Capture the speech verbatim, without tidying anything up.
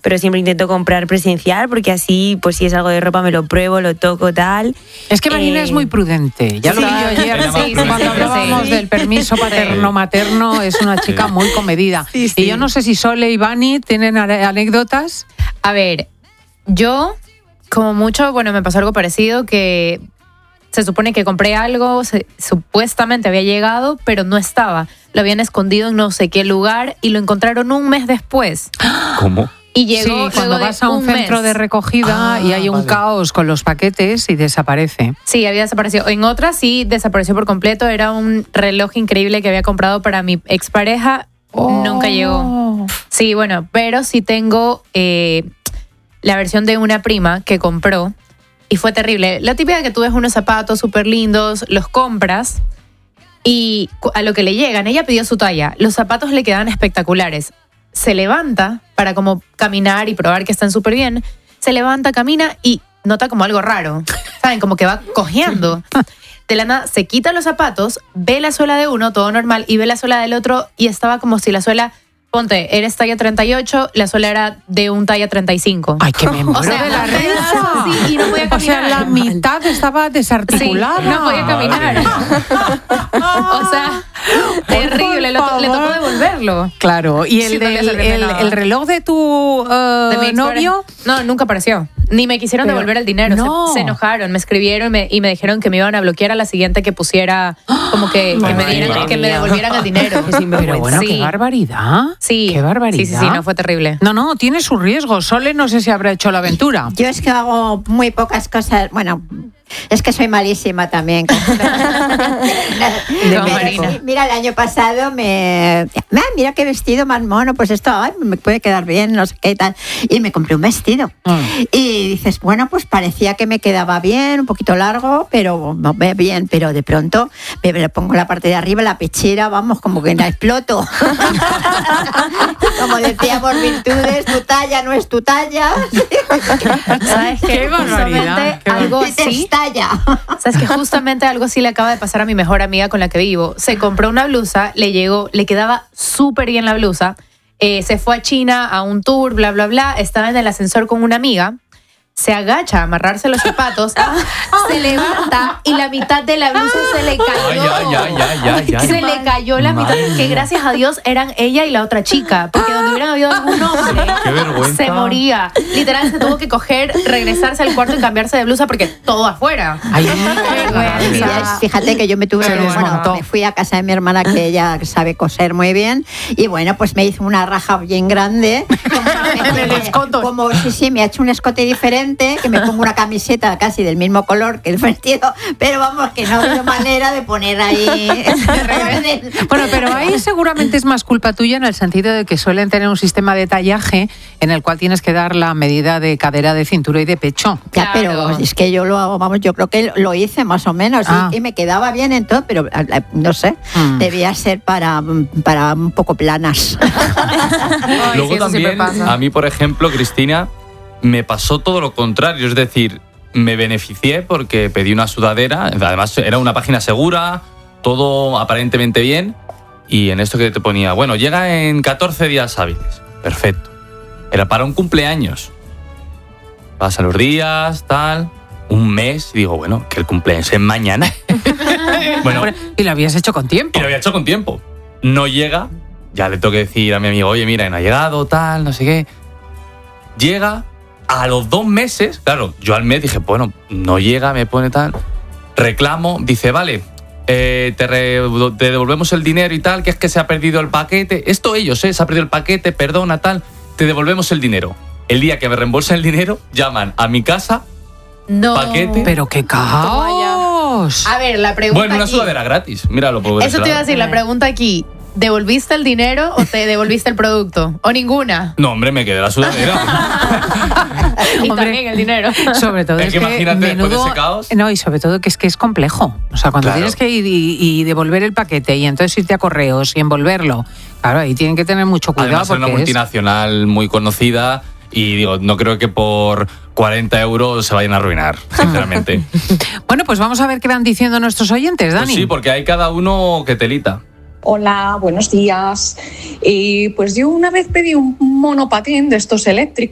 pero siempre intento comprar presencial porque así, pues si es algo de ropa me lo pruebo, lo toco, tal. Es que Marina eh, es muy prudente, ya sí, lo vi yo ayer, sí, sí, cuando sí, hablábamos sí. del permiso paterno-materno, es una chica muy comedida. Sí, sí. Y yo no sé si Sole y Vani tienen anécdotas. A ver, yo, como mucho, bueno, me pasó algo parecido, que se supone que compré algo, se, supuestamente había llegado, pero no estaba. Lo habían escondido en no sé qué lugar y lo encontraron un mes después. ¿Cómo? Y llegó sí, cuando vas a un, un centro mes. de recogida ah, y hay un vale. caos con los paquetes y desaparece. Sí, había desaparecido. En otra sí desapareció por completo. Era un reloj increíble que había comprado para mi expareja. Oh. Nunca llegó. Sí, bueno, pero sí tengo eh, la versión de una prima que compró y fue terrible. La típica que tú ves unos zapatos súper lindos, los compras y a lo que le llegan, ella pidió su talla. Los zapatos le quedan espectaculares. Se levanta para como caminar y probar que están súper bien. Se levanta, camina y nota como algo raro. ¿Saben? Como que va cojeando. De la nada se quita los zapatos, ve la suela de uno, todo normal, y ve la suela del otro y estaba como si la suela, ponte, eres talla treinta y ocho, la suela era de un talla treinta y cinco. Ay, que me muero o sea, de la risa. Sí, y no podía caminar. O sea, la mitad estaba desarticulada. Sí, no podía caminar. O sea, terrible, lo, le tocó devolverlo. Claro, ¿y el, sí, del, el, el reloj de tu uh, ¿De mi novio? No, nunca apareció. Ni me quisieron Pero, devolver el dinero, no. se, se enojaron, me escribieron y me, y me dijeron que me iban a bloquear a la siguiente que pusiera, como que, que, me, dieran, que me devolvieran el dinero. Pero bueno, sí. qué barbaridad. Sí. Qué barbaridad. Sí, sí, sí, no, fue terrible. No, no, tiene sus riesgos. Sole no sé si habrá hecho la aventura. Yo es que hago muy pocas cosas, bueno... Es que soy malísima también. No, Marina. Mira, el año pasado me... Ah, mira qué vestido más mono, pues esto ay, me puede quedar bien, no sé qué tal. Y me compré un vestido. Mm. Y dices, bueno, pues parecía que me quedaba bien, un poquito largo, pero no, bien, pero de pronto me, me pongo la parte de arriba, la pechera, vamos, como que la exploto. Como decíamos, virtudes, tu talla no es tu talla. ¿Sabes qué? Qué barbaridad. Qué algo así. Sabes que justamente algo así le acaba de pasar a mi mejor amiga con la que vivo. Se compró una blusa, le llegó, le quedaba súper bien la blusa. Eh, se fue a China a un tour, bla, bla, bla. Estaba en el ascensor con una amiga. Se agacha a amarrarse los zapatos, se levanta y la mitad de la blusa se le cayó. Ay, ay, ay, ay, ay, ay. Se le cayó la mitad, que gracias a Dios eran ella y la otra chica, porque donde hubieran habido algún hombre, qué vergüenza. Se moría. Literal, se tuvo que coger, regresarse al cuarto y cambiarse de blusa porque todo afuera. Ay, vergüenza. Fíjate que yo me tuve, bueno, me fui a casa de mi hermana, que ella sabe coser muy bien, y bueno, pues me hizo una raja bien grande. Como, como sí, sí, me ha hecho un escote diferente, que me pongo una camiseta casi del mismo color que el vestido, pero vamos, que no ha habido manera de poner ahí. Bueno, pero ahí seguramente es más culpa tuya en el sentido de que suelen tener un sistema de tallaje en el cual tienes que dar la medida de cadera, de cintura y de pecho. Ya, claro. Pero es que yo lo hago, vamos, yo creo que lo hice más o menos ah. y, y me quedaba bien en todo, pero no sé, mm. debía ser para, para un poco planas. Ay, Luego sí, también, a mí, por ejemplo, Cristina, me pasó todo lo contrario, es decir, me beneficié porque pedí una sudadera, además era una página segura, todo aparentemente bien, y en esto que te ponía, bueno, llega en catorce días hábiles, perfecto, era para un cumpleaños, pasan los días, tal, un mes, y digo, bueno, que el cumpleaños es mañana. Bueno, y lo habías hecho con tiempo. Y lo había hecho con tiempo, no llega, ya le tengo que decir a mi amigo, oye, mira, no ha llegado, tal, no sé qué, llega. A los dos meses, claro, yo al mes dije, bueno, no llega, me pone tal, reclamo, dice, vale, eh, te, re, te devolvemos el dinero y tal, que es que se ha perdido el paquete, esto ellos, eh, se ha perdido el paquete, perdona, tal, te devolvemos el dinero. El día que me reembolsan el dinero, llaman a mi casa, no. paquete. Pero qué caos. A ver, la pregunta Bueno, una aquí, sudadera gratis, míralo. Por eso te iba a decir, la pregunta aquí, ¿devolviste el dinero o te devolviste el producto? ¿O ninguna? No, hombre, me quedé la sudadera. Y Hombre, también el dinero. Sobre todo es, es que que imagínate menudo, después de ese caos. No, y sobre todo que es que es complejo. O sea, cuando Claro. tienes que ir y, y devolver el paquete y entonces irte a correos y envolverlo, claro, ahí tienen que tener mucho cuidado. Además, es una multinacional es... muy conocida y digo, no creo que por cuarenta euros se vayan a arruinar, sinceramente. Bueno, pues vamos a ver qué van diciendo nuestros oyentes, Dani. Pues sí, porque hay cada uno que telita. Hola, buenos días. Y pues yo una vez pedí un monopatín de estos eléctricos.